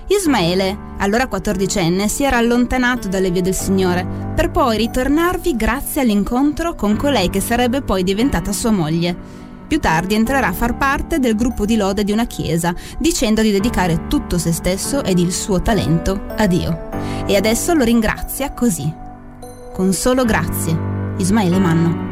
Ismaele, allora 14enne, si era allontanato dalle vie del Signore per poi ritornarvi grazie all'incontro con colei che sarebbe poi diventata sua moglie. Più tardi entrerà a far parte del gruppo di lode di una chiesa, dicendo di dedicare tutto se stesso ed il suo talento a Dio. E adesso lo ringrazia così, con solo grazie. Ismaele Manno.